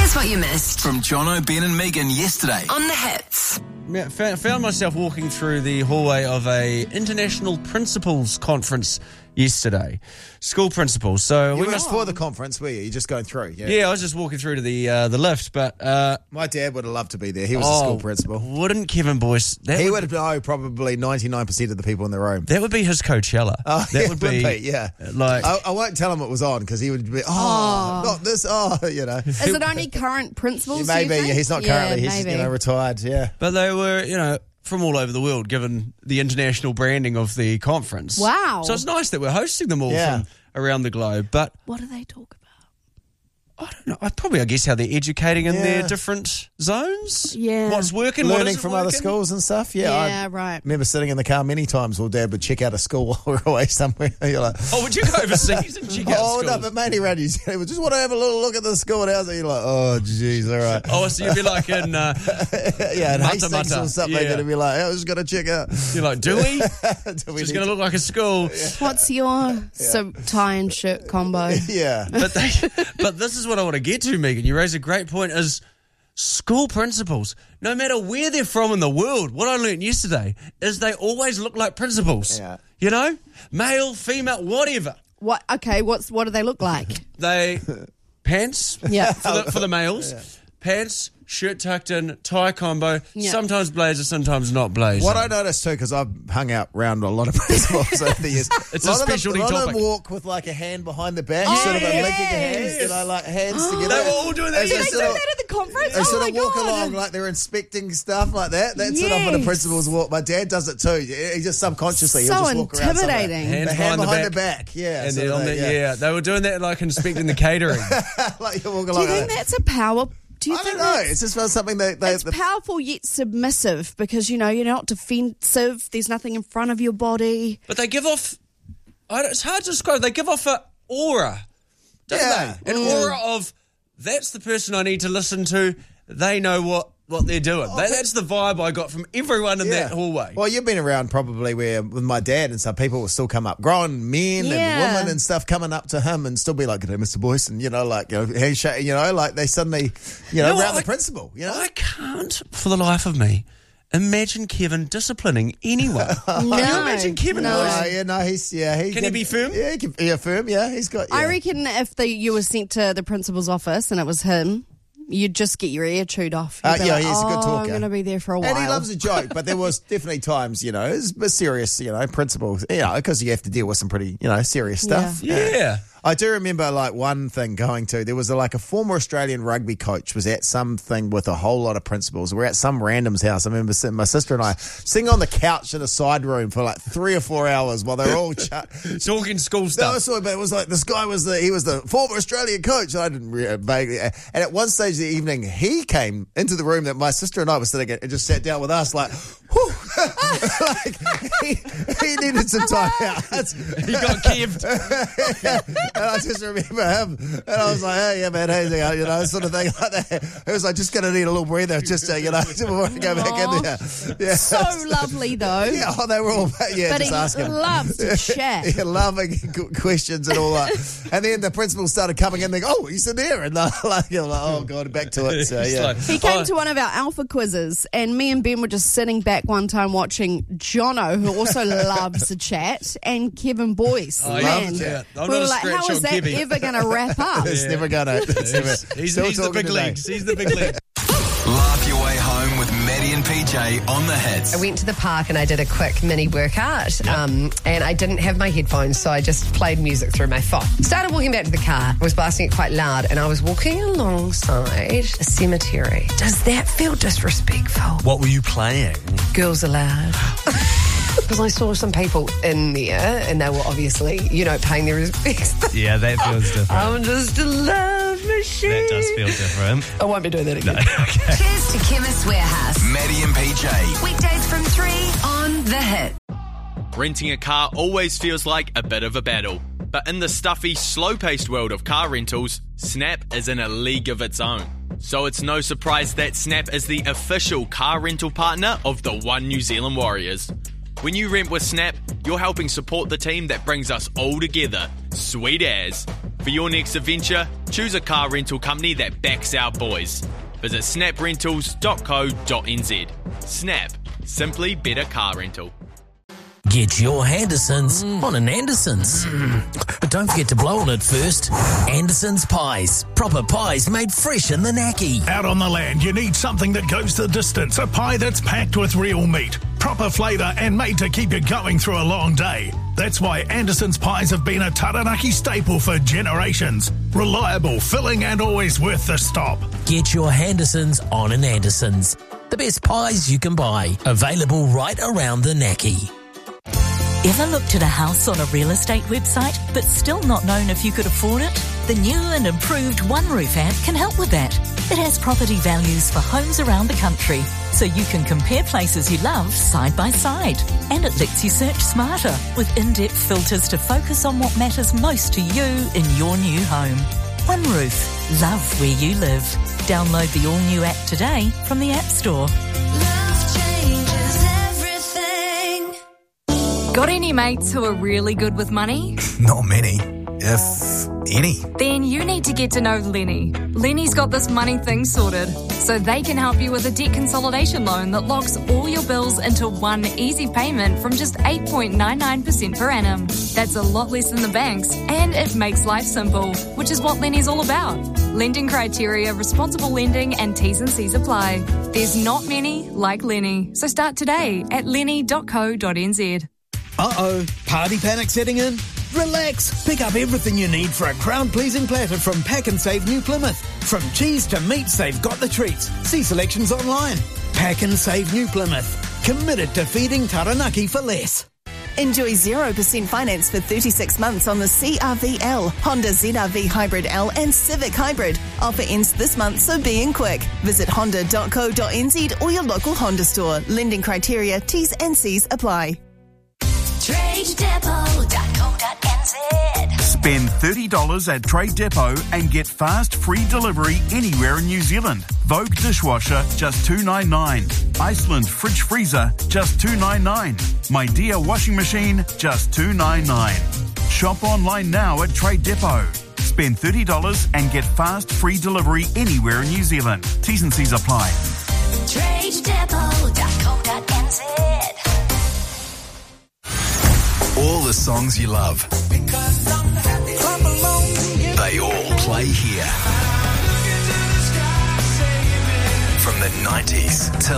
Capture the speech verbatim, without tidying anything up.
Here's what you missed From Jono, Ben and Megan yesterday. on The Hits. Yeah, fa- found myself walking through the hallway of a international principals conference yesterday. School principals. So You we were must. for the conference, were you? You're just going through. Yeah. Yeah, I was just walking through to the uh, the lift, but uh, My dad would have loved to be there. He was oh, the school principal. Wouldn't Kevin Boyce? That He would, would know probably ninety-nine percent of the people in the room. that would be his Coachella. Oh, that yeah, would be, yeah. like. I, I won't tell him it was on because he would be, oh, not this, oh, you know. Is it only current principals? Maybe, do you yeah, think? he's not Yeah, currently, he's, maybe. you know, retired, yeah. But they were, you know, from all over the world, given the international branding of the conference. Wow. So it's nice that we're hosting them all Yeah. from around the globe. But What do they talk about? I don't know. I probably, I guess, how they're educating in Yeah. their different zones. Yeah. What's working? what Learning isn't from other working. schools and stuff, yeah. Yeah, I right. remember sitting in the car many times while Dad would check out a school while we were away somewhere. You're like, Oh, would you go overseas and check out oh, schools? no, but mainly around New Zealand. We just want to have a little look at the school and how's it? You're like, oh, jeez, all right. Oh, so you'd be like in, uh, yeah, and Mata Hastings Mata. or something, Yeah. that'd be like, I was going to check out. you're like, do we? Do we It's need going to look like a school. What's your so tie and shirt combo? Yeah. But they, but this is what I want to get to, Megan. You raise a great point. Is school principals, no matter where they're from in the world, what I learned yesterday is they always look like principals. Yeah. You know, male, female, whatever. What? Okay, what's what do they look like? They pants. Yeah. For the, for the males, pants, shirt tucked in, tie combo. Yeah. Sometimes blazer, sometimes not blazer. What I noticed too, because I've hung out around a lot of principals over the years, It's a a lot specialty of them, a lot of topic. them walk with like a hand behind the back, Oh, sort of a linking yes. hands, you know, like hands together. They were all doing that As they Did they yesterday. do sort of- that at the conference? They oh sort my of walk God. along like they're inspecting stuff like that. That's sort of when the Yes. principals walk. My dad does it too. He just subconsciously So he'll just walk around. somewhere. intimidating. Hands The hand behind the behind the back. back, yeah. And sort then of on the, that, yeah. they were doing that like inspecting the catering. like you walk Do along. you think like that. that's a power? Do you I think don't know. that's- It's just about something that they. It's powerful yet submissive because, you know, you're not defensive. There's nothing in front of your body. But they give off, I don't, it's hard to describe, they give off an aura, don't Yeah. they? An aura of, that's the person I need to listen to. They know what, what they're doing. That, that's the vibe I got from everyone in that hallway. Well, you've been around probably where with my dad and stuff, people will still come up, grown men Yeah. and women and stuff coming up to him and still be like, "Good day, Mister Boyce," and you know, like you know, handshake, you know, like they suddenly, you know, You know around what, the I- principal, you know. I can't, for the life of me, imagine Kevin disciplining anyone. Can you imagine Kevin no. Boyce? Uh, yeah, no, he's yeah, he Can he be firm? Yeah, he can, yeah, firm. Yeah, he's got. Yeah. I reckon if the, you were sent to the principal's office and it was him, you'd just get your ear chewed off. You'd Uh, be yeah, like, he's a good "Oh, talker. I'm going to be there for a while. And he loves a joke, but there was definitely times, you know, it's a serious, you know, principles, you know, because you have to deal with some pretty, you know, serious stuff. Yeah. I do remember like one thing going to, there was a, like a former Australian rugby coach was at something with a whole lot of principals. We're at some random's house. I remember sitting, my sister and I sitting on the couch in a side room for like three or four hours while they were all ch- Talking school No, stuff. I saw it, but it was like this guy was the he was the former Australian coach. I didn't re- vaguely. And at one stage of the evening, he came into the room that my sister and I were sitting at and just sat down with us, like, whew. like he, he needed some time out. He got keved. And I just remember him, and I was like, "Hey, yeah, man, hey, you know, sort of thing like that." It was like, just gonna need a little breather, just to, you know, before I go back in there. Yeah, So lovely, though. yeah, oh, they were all, yeah, but just he asking. loves to chat. Yeah, loving questions and all that. And then the principal started coming in, they go, "Oh, he's in there," and they're like, you're like, "Oh God, back to it." So He's yeah, like, He came oh, to one of our alpha quizzes, and me and Ben were just sitting back one time watching Jono, who also loves to chat, and Kevin Boyce. Oh, he Man, loves to chat. I'm we not were a like, scratch how on is that Kevin." ever going to wrap up? it's never gonna. It's never, He's, still he's the talking big today. leagues. He's the big league. Laugh your way home with Maddie and P J on the Hits. I went to the park and I did a quick mini workout, um, and I didn't have my headphones, so I just played music through my phone. Started walking back to the car, was blasting it quite loud, and I was walking alongside a cemetery. Does that feel disrespectful? What were you playing? Girls Aloud. Because I saw some people in there, and they were obviously, you know, paying their respects. Yeah, that feels different. I'm just a love machine. That does feel different. I won't be doing that again. Okay. Cheers to Chemist Warehouse. Maddie and P J. Weekdays from three on The Hit. Renting a car always feels like a bit of a battle. But in the stuffy, slow-paced world of car rentals, Snap is in a league of its own. So it's no surprise that Snap is the official car rental partner of the One New Zealand Warriors. When you rent with Snap, you're helping support the team that brings us all together. Sweet as. For your next adventure, choose a car rental company that backs our boys. Visit snap rentals dot co dot n z. Snap. Simply better car rental. Get your Hendersons on an Andersons. But don't forget to blow on it first. Andersons Pies. Proper pies made fresh in the Naki. Out on the land, you need something that goes the distance. A pie that's packed with real meat, proper flavour and made to keep you going through a long day. That's why Anderson's Pies have been a Taranaki staple for generations. Reliable, filling and always worth the stop. Get your Hendersons on an Andersons. The best pies you can buy. Available right around the Naki. Ever looked at a house on a real estate website but still not known if you could afford it? The new and improved OneRoof app can help with that. It has property values for homes around the country, so you can compare places you love side by side. And it lets you search smarter with in-depth filters to focus on what matters most to you in your new home. OneRoof. Love where you live. Download the all-new app today from the App Store. Got any mates who are really good with money? Not many, if any. Then you need to get to know Lenny. Lenny's got this money thing sorted, so they can help you with a debt consolidation loan that locks all your bills into one easy payment from just eight point nine nine percent per annum. That's a lot less than the banks, and it makes life simple, which is what Lenny's all about. Lending criteria, responsible lending, and T's and C's apply. There's not many like Lenny, so start today at lenny dot co dot n z. Uh-oh, party panic setting in? Relax, pick up everything you need for a crowd-pleasing platter from Pack and Save New Plymouth. From cheese to meats, they've got the treats. See selections online. Pack and Save New Plymouth. Committed to feeding Taranaki for less. Enjoy zero percent finance for thirty-six months on the C R V L, Honda Z R V Hybrid L and Civic Hybrid. Offer ends this month, so be in quick. Visit honda dot co dot n z or your local Honda store. Lending criteria, T's and C's apply. trade depot dot co dot n z. Spend thirty dollars at Trade Depot and get fast free delivery anywhere in New Zealand. Vogue dishwasher, just two dollars and ninety-nine cents. Iceland fridge freezer, just two dollars and ninety-nine cents. My Dear washing machine, just two dollars and ninety-nine cents. Shop online now at Trade Depot. Spend thirty dollars and get fast free delivery anywhere in New Zealand. T's and C's apply. trade depot dot co dot n z. All the songs you love. They all play here. From the nineties till